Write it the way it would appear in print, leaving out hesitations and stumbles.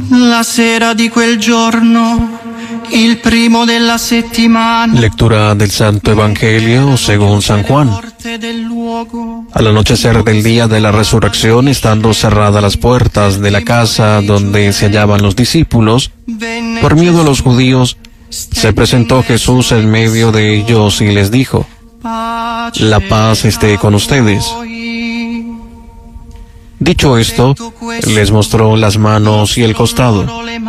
La sera di quel giorno, il primo della settimana. Lectura del Santo Evangelio según San Juan. Al anochecer del día de la resurrección, estando cerradas las puertas de la casa donde se hallaban los discípulos, por miedo a los judíos, se presentó Jesús en medio de ellos y les dijo: la paz esté con ustedes. Dicho esto, les mostró las manos y el costado.